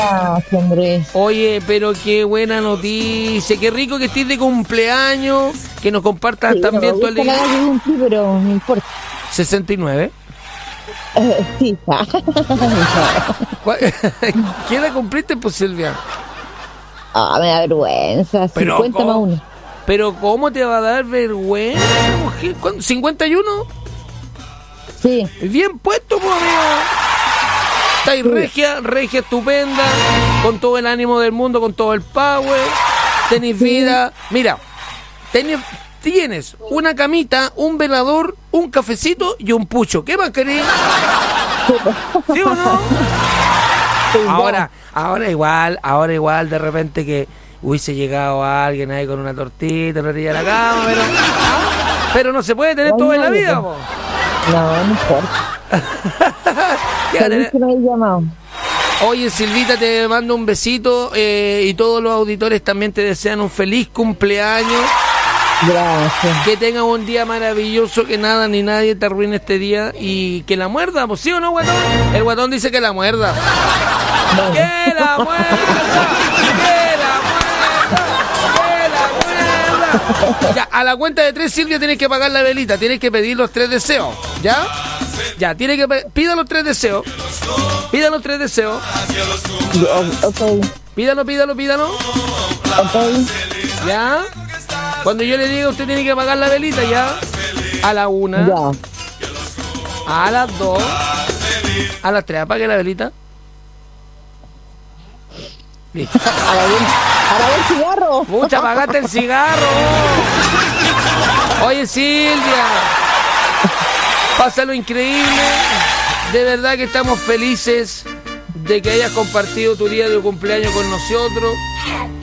Gracias, Andrés. Oye, pero qué buena noticia, qué rico que estés de cumpleaños, que nos compartas Sí, también tu no me gusta la alegría. edad que cumplí, pero no importa. 69. Sí. ¿Qué edad cumpliste, pues, Silvia? Me da vergüenza. Pero 50 más ¿cómo? 1. Pero ¿cómo te va a dar vergüenza, mujer? ¿Cuándo? ¿51? Sí. Bien puesto, pues, amiga. Estáis regia, estupenda, con todo el ánimo del mundo, con todo el power. Tenés vida. Mira, tienes una camita, un velador, un cafecito y un pucho. ¿Qué más querés? ¿Sí o no? Ahora igual, de repente que hubiese llegado alguien ahí con una tortita en la orilla de la cama, pero no se puede tener todo en la vida, po. No importa. Feliz que me hayas llamado. Oye, Silvita, te mando un besito y todos los auditores también te desean un feliz cumpleaños. Gracias. Que tengas un día maravilloso, que nada ni nadie te arruine este día y que la muerda, pues, ¿sí o no, guatón? El guatón dice que la muerda. Bueno. ¡Que la muerda! ¡Que la muerda! ¡Que la muerda! Ya, a la cuenta de 3, Silvia, tienes que pagar la velita, tienes que pedir los 3 deseos, ¿ya? Ya, tienes que pida los 3 deseos. Pida los 3 deseos. Ok. Pídalo. Ok. ¿Ya? Cuando yo le diga, usted tiene que apagar la velita, ¿ya? A la 1. Ya. A las 2. A las 3, apague la velita. Listo. Ahora ve el cigarro. Mucha, apagaste el cigarro. Oye, Silvia, pasa lo increíble. De verdad que estamos felices de que hayas compartido tu día de cumpleaños con nosotros.